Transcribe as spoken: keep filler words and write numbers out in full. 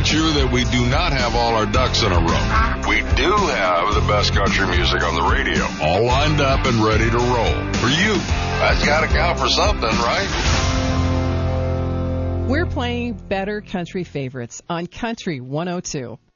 make sure that we do not have all our ducks in a row. We do have the best country music on the radio, all lined up and ready to roll. For you, that's got to count for something, right? We're playing Better Country Favorites on Country one oh two.